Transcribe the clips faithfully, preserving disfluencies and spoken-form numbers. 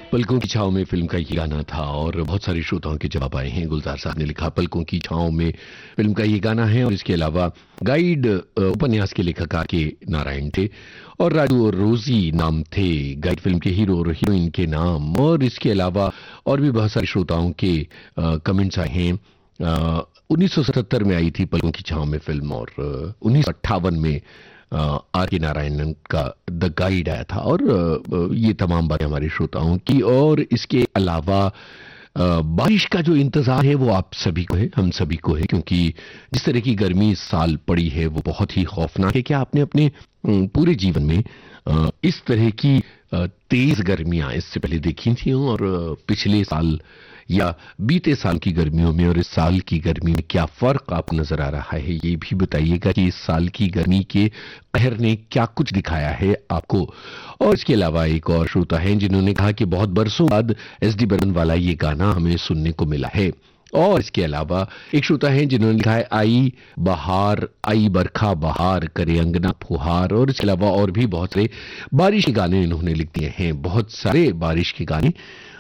पलकों की छांव में फिल्म का ये गाना था और बहुत सारे श्रोताओं के जवाब आए हैं। गुलजार साहब ने लिखा पलकों की छांव में फिल्म का ये गाना है, और इसके अलावा गाइड उपन्यास के लेखक आर के नारायण थे और राजू और रोजी नाम थे गाइड फिल्म के हीरो और हीरोइन के नाम। और इसके अलावा और भी बहुत सारे श्रोताओं के कमेंट्स आए हैं। उन्नीस सौ सतहत्तर में आई थी पलकों की छांव में फिल्म, और उन्नीस सौ अट्ठावन में आर के नारायणन का द गाइड आया था। और ये तमाम बातें हमारे श्रोताओं की। और इसके अलावा बारिश का जो इंतजार है वो आप सभी को है, हम सभी को है, क्योंकि जिस तरह की गर्मी इस साल पड़ी है वो बहुत ही खौफनाक है। क्या आपने अपने पूरे जीवन में इस तरह की तेज गर्मियां इससे पहले देखी थी, और पिछले साल या बीते साल की गर्मियों में और इस साल की गर्मी में क्या फर्क आपको नजर आ रहा है? ये भी बताइएगा कि इस साल की गर्मी के कहर ने क्या कुछ दिखाया है आपको। और इसके अलावा एक और श्रोता हैं जिन्होंने कहा कि बहुत बरसों बाद एस डी बर्मन वाला ये गाना हमें सुनने को मिला है। और इसके अलावा एक श्रोता हैं जिन्होंने लिखा है आई बहार, आई बरखा बहार करे अंगना फुहार। और इसके अलावा और भी बहुत सारे बारिश के गाने इन्होंने लिख दिए हैं, बहुत सारे बारिश के गाने।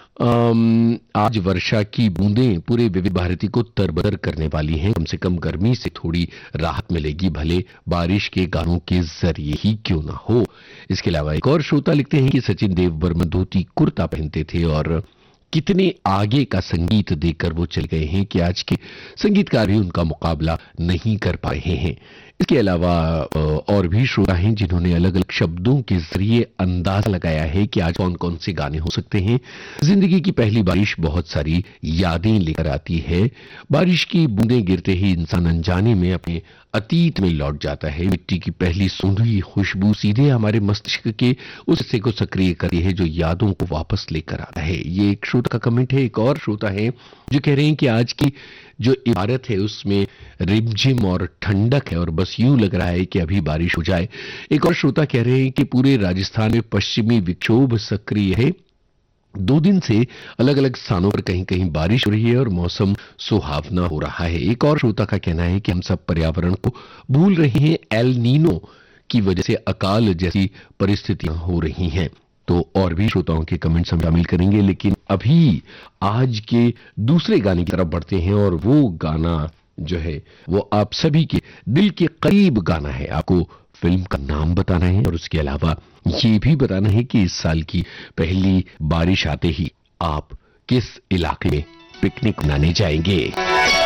आम, आज वर्षा की बूंदें पूरे विविध भारती को तरबतर करने वाली हैं। कम से कम गर्मी से थोड़ी राहत मिलेगी, भले बारिश के गानों के जरिए ही क्यों ना हो। इसके अलावा एक और श्रोता लिखते हैं कि सचिन देव बर्मन धोती कुर्ता पहनते थे और कितने आगे का संगीत देकर वो चल गए हैं कि आज के संगीतकार भी उनका मुकाबला नहीं कर पाए हैं। इसके अलावा और भी श्रोता हैं जिन्होंने अलग अलग शब्दों के जरिए अंदाजा लगाया है कि आज कौन कौन से गाने हो सकते हैं। जिंदगी की पहली बारिश बहुत सारी यादें लेकर आती है। बारिश की बूंदें गिरते ही इंसान अनजाने में अपने अतीत में लौट जाता है। मिट्टी की पहली सूंधी खुशबू सीधे हमारे मस्तिष्क के उस हिस्से को सक्रिय करती है जो यादों को वापस लेकर आता है। ये एक श्रोता का कमेंट है। एक और श्रोता है जो कह रहे हैं कि आज की जो इबारत है उसमें रिमझिम और ठंडक है और बस यूं लग रहा है कि अभी बारिश हो जाए। एक और श्रोता कह रहे हैं कि पूरे राजस्थान में पश्चिमी विक्षोभ सक्रिय है, दो दिन से अलग अलग स्थानों पर कहीं कहीं बारिश हो रही है और मौसम सुहावना हो रहा है। एक और श्रोता का कहना है कि हम सब पर्यावरण को भूल रहे हैं, एल नीनो की वजह से अकाल जैसी परिस्थितियां हो रही हैं। तो और भी श्रोताओं के कमेंट्स हम शामिल करेंगे, लेकिन अभी आज के दूसरे गाने की तरफ बढ़ते हैं और वो गाना जो है वो आप सभी के दिल के करीब गाना है। आपको फिल्म का नाम बताना है और उसके अलावा ये भी बताना है कि इस साल की पहली बारिश आते ही आप किस इलाके में पिकनिक मनाने जाएंगे।